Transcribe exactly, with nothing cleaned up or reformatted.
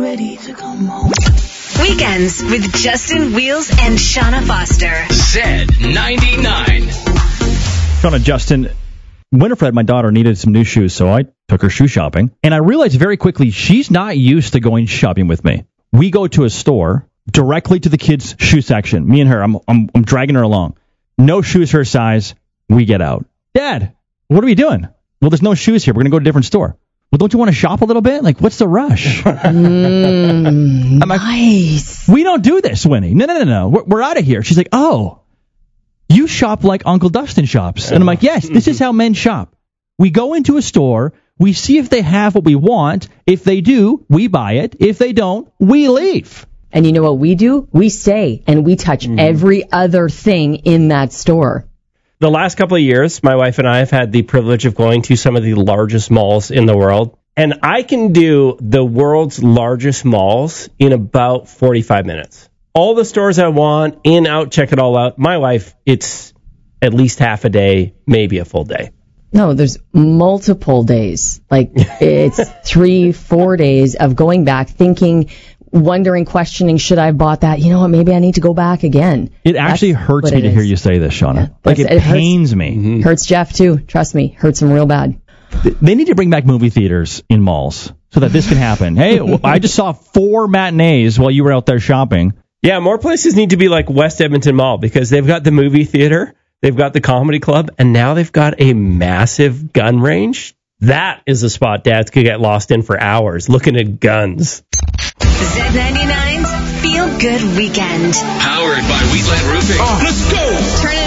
ready to come home. Weekends with Justin Wheels and Shauna Foster. Z ninety-nine. Shauna, Justin, Winifred, my daughter, needed some new shoes, so I took her shoe shopping. And I realized very quickly she's not used to going shopping with me. We go to a store directly to the kids' shoe section. Me and her, I'm, I'm, I'm dragging her along. No shoes her size. We get out. Dad, what are we doing? Well, there's no shoes here. We're going to go to a different store. Well, don't you want to shop a little bit? Like, what's the rush? Mm, I'm like, nice. We don't do this, Winnie. No, no, no, no. We're, we're out of here. She's like, oh, you shop like Uncle Dustin shops. And I'm like, yes, this is how men shop. We go into a store. We see if they have what we want. If they do, we buy it. If they don't, we leave. And you know what we do? We stay and we touch mm. every other thing in that store. The last couple of years, my wife and I have had the privilege of going to some of the largest malls in the world. And I can do the world's largest malls in about forty-five minutes. All the stores I want, in, out, check it all out. My wife, it's at least half a day, maybe a full day. No, there's multiple days. Like, it's three, four days of going back, thinking, wondering, questioning, should I have bought that? You know what, maybe I need to go back again. It actually That's hurts me to is. hear you say this, Shauna. Yeah, like, it, it pains hurts, me. Mm-hmm. Hurts Jeff, too. Trust me. Hurts him real bad. They need to bring back movie theaters in malls so that this can happen. Hey, I just saw four matinees while you were out there shopping. Yeah, more places need to be like West Edmonton Mall because they've got the movie theater, they've got the comedy club, and now they've got a massive gun range. That is a spot dads could get lost in for hours looking at guns. Z ninety-nine's Feel Good Weekend. Powered by Wheatland Roofing. Oh, let's go! Turn